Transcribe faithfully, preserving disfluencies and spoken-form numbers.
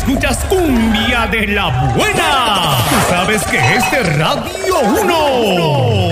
escuchas cumbia de la buena. Tú sabes que este Radio uno.